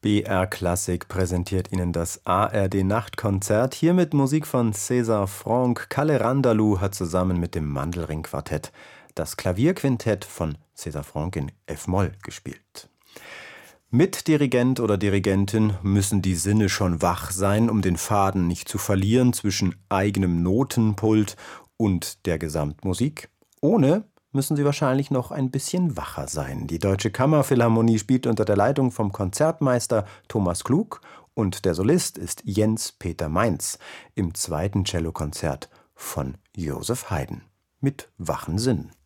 BR Klassik präsentiert Ihnen das ARD-Nachtkonzert. Hier mit Musik von César Franck. Kalle Randalou hat zusammen mit dem Mandelring-Quartett das Klavierquintett von César Franck in F-Moll gespielt. Mit Dirigent oder Dirigentin müssen die Sinne schon wach sein, um den Faden nicht zu verlieren zwischen eigenem Notenpult und der Gesamtmusik. Ohne müssen sie wahrscheinlich noch ein bisschen wacher sein. Die Deutsche Kammerphilharmonie spielt unter der Leitung vom Konzertmeister Thomas Klug und der Solist ist Jens Peter Mainz im zweiten Cellokonzert von Joseph Haydn mit wachen Sinnen.